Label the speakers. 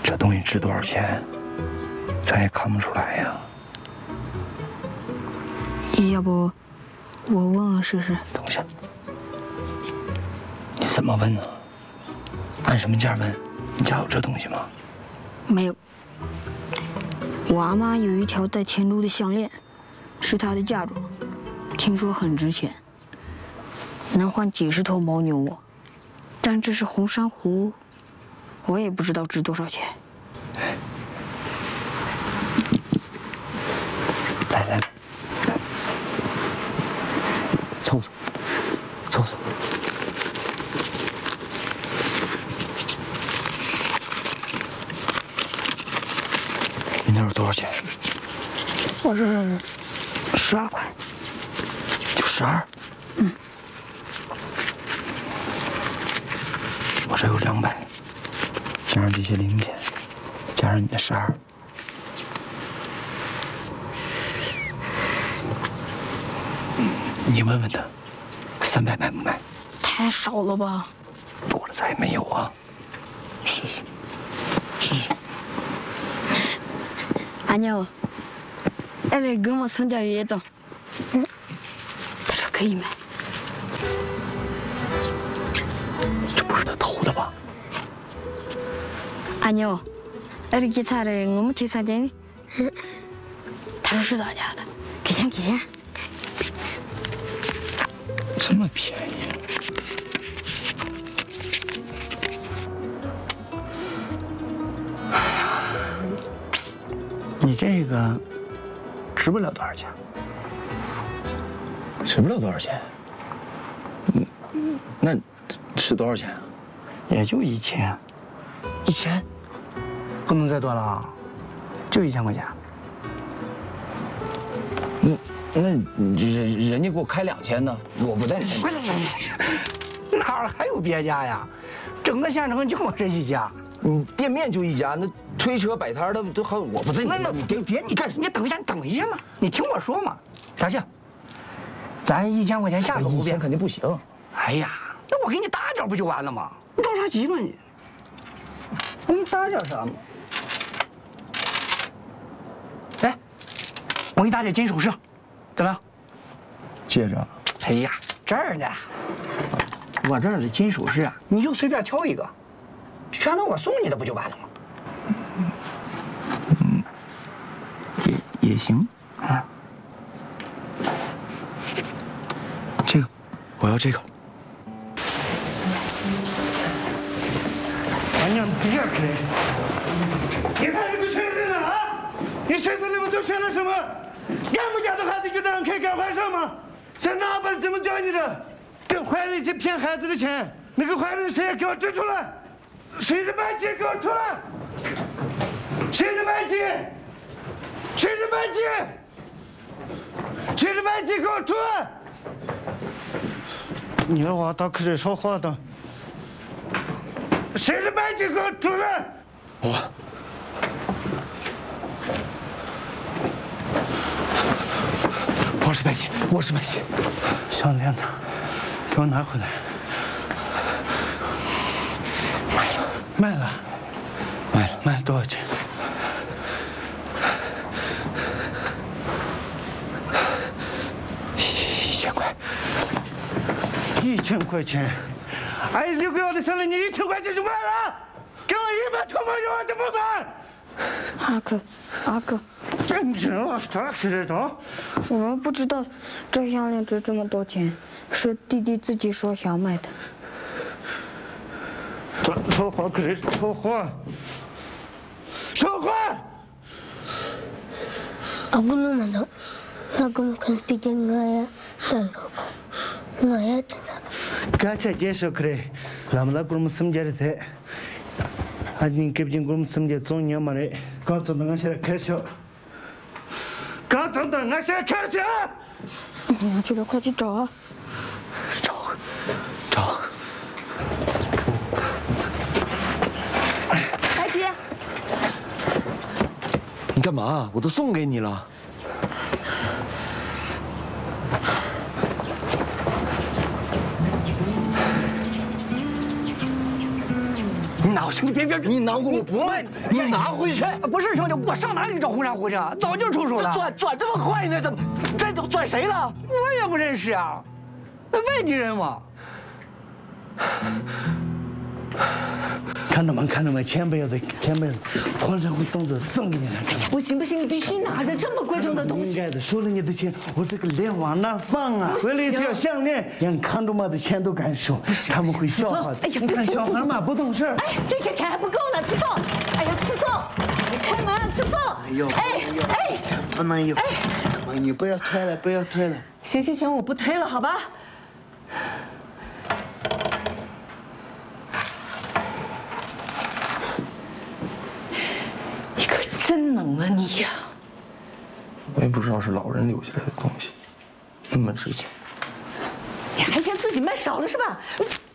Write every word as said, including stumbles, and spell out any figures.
Speaker 1: 这东西值多少钱，咱也看不出来呀。
Speaker 2: 要不我问问试试？
Speaker 1: 等下，你怎么问呢？按什么价问？你家有这东西吗？
Speaker 2: 没有。我阿妈有一条带钱珠的项链，是她的嫁妆，听说很值钱，能换几十头牦牛窝。但这是红珊瑚，我也不知道值多少钱。
Speaker 1: 来来来，凑凑，凑凑。你那有多少钱？
Speaker 2: 我是十二块。
Speaker 1: 就十二？
Speaker 2: 嗯。
Speaker 1: 我这有两百，加上这些零钱，加上你的十二。你问问他，三百卖不卖？
Speaker 2: 太少了吧？
Speaker 1: 多了咱也没有啊。试试，试试。
Speaker 2: 阿娘，来来跟我参加月子。嗯，他说可以买。
Speaker 1: 这不是他偷的吧？
Speaker 2: 阿娘，来来给菜的，我们去参加呢。他说是他家的，给钱给钱。
Speaker 1: 这么便宜？哎呀，你这个值不了多少钱，值不了多少钱。嗯，那是多少钱啊？也就一千。一千？不能再多了啊，就一千块钱。嗯。那你人人家给我开两千呢，我不在人家。哪儿还有别家呀？整个县城就我这一家。你店面就一家，那推车摆摊的都还有我不在。那那你别别你干什么？你等一下，你等一下嘛，你听我说嘛。小庆，咱一千块钱价格不变，肯定不行。哎呀，那我给你打点不就完了吗？你着啥急嘛你？我给你打点啥嘛？来，我给你打点金首饰。怎么样？戒指？哎呀，这儿呢，我这儿的金首饰啊，你就随便挑一个，全都我送你的不就完了吗？嗯，也也行啊。这个，我要这个。俺娘别开！你看这个学生呢啊！你学生你们都学了什么？俺们家的孩子就这样可以干坏事吗？在哪边这么教你的？跟坏人去骗孩子的钱，那个坏人谁给我指出来？谁是白鸡？给我出来！谁是白鸡？谁是白鸡？谁是白鸡？给我出来！你让我到客人说话的。谁是白鸡？给我出来！我。我是白鸡，我是白鸡。项链呢？给我拿回来。卖了，卖了，卖了，卖了多少钱？一千块。一千块钱？哎，六个月的项链，你一千块钱就卖了？给我一百头毛油我都不买。
Speaker 2: 阿哥，阿哥。
Speaker 1: 真正啊，啥知道？
Speaker 2: 我们不知道这项链值这么多钱，是弟弟自己说想买的。
Speaker 1: 说说话可是说话，说话。
Speaker 3: Aku naman nagum kan pigil ngaya talok ngaya tana.
Speaker 1: Kacha jesho kre, lamla kurum samjar se. Adin kepjin kurum samjar zonya mare. Kacha nanga shara kesho. 刚等等，俺现在开始。
Speaker 2: 你要去了，快去找啊！
Speaker 1: 找，找。
Speaker 4: 白吉，
Speaker 5: 你干嘛？我都送给你了。
Speaker 1: 你拿回去！你别别别！你拿过我不卖，你拿回去！
Speaker 2: 不是兄弟，我上哪里找红珊瑚去？早就出手了。
Speaker 1: 转转这么快呢？怎么？这都转谁了？
Speaker 2: 我也不认识啊，那外地人嘛。
Speaker 4: 看着吗？看着吗？前辈子，前辈子，黄珊瑚动作送给你了。
Speaker 6: 不行不行，你必须拿着这么贵重的东西。
Speaker 4: 应该的，收了你的钱，我这个脸往哪放啊？为了一条项链，让看着吗的钱都敢收，他们会笑话的。
Speaker 6: 哎呀，
Speaker 4: 你看小孩嘛，不懂事儿。
Speaker 6: 哎，这些钱还不够呢，慈凤。哎呀，慈凤，你开门，慈凤。
Speaker 4: 哎呦，哎哎，不能有。哎，你不要推了，不要推了。
Speaker 6: 行行行，我不推了，好吧？你可真能啊你呀！
Speaker 5: 我也不知道是老人留下来的东西，那么值钱。
Speaker 6: 你还嫌自己卖少了是吧？